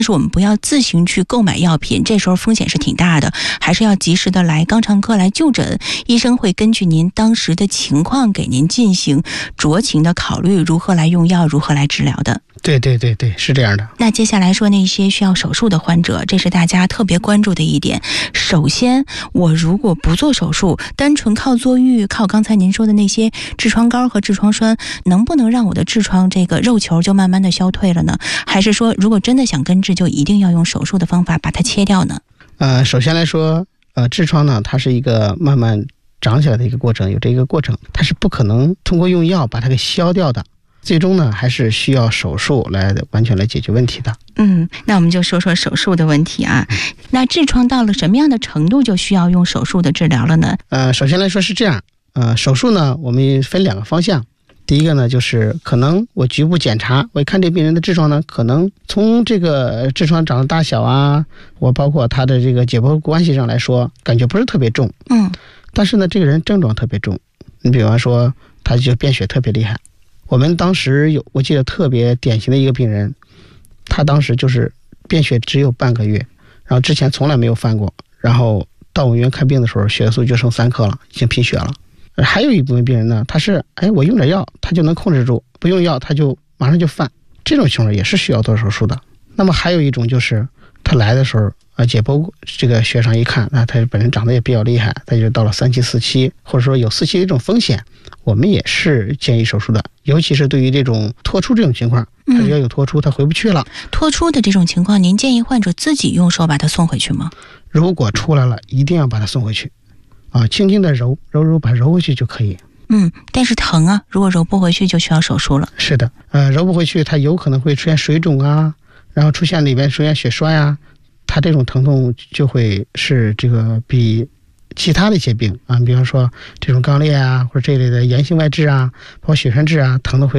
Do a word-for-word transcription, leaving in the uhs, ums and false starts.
是我们不要自行去购买药品，这时候风险是挺大的，还是要及时的来肛肠科来就诊，医生会根据您当时的情况给您进行酌情的考虑如何来用药，如何来治疗的。 对对对对，是这样的。 那接下来说那些需要手术的患者，这是大家特别关注的一点。首先，我如果不做手术，单纯靠坐浴，靠刚才您说的那些痔疮膏和痔疮栓，能不能让我的痔疮这个肉球就慢慢的消退了呢？还是说，如果真的想根治，就一定要用手术的方法把它切掉呢？ 呃，首先来说，呃，痔疮呢，它是一个慢慢长起来的一个过程，有这一个过程，它是不可能通过用药把它给消掉的。最终呢，还是需要手术来完全来解决问题的。 嗯，那我们就说说手术的问题啊。那痔疮到了什么样的程度就需要用手术的治疗了呢？ 呃，首先来说是这样，呃，手术呢，我们分两个方向。第一个呢，就是可能我局部检查，我看这病人的痔疮呢，可能从这个痔疮长的大小啊，我包括他的这个解剖关系上来说，感觉不是特别重。 嗯， 但是呢，这个人症状特别重。你比方说，他就便血特别厉害。我们当时有，我记得特别典型的一个病人，他当时就是便血只有半个月，然后之前从来没有犯过，然后到我们医院看病的时候，血素就剩三克了，已经贫血了。还有一部分病人呢，他是哎我用点药他就能控制住，不用药他就马上就犯，这种情况也是需要做手术的。那么还有一种就是他来的时候啊，解剖这个血上一看，那他本身长得也比较厉害，他就到了三期四期，或者说有四期的一种风险，我们也是建议手术的。尤其是对于这种脱出这种情况，他只要有脱出，他回不去了。 脱出的这种情况，您建议患者自己用手把它送回去吗？ 如果出来了，一定要把它送回去，啊，轻轻的揉揉揉，把它揉回去就可以。 嗯，但是疼啊，如果揉不回去就需要手术了。 是的，呃，揉不回去，它有可能会出现水肿啊，然后出现里边出现血栓呀，它这种疼痛就会是这个比其他的一些病啊，比方说这种肛裂啊，或者这一类的炎性外痔啊，包括血栓痔啊，疼的会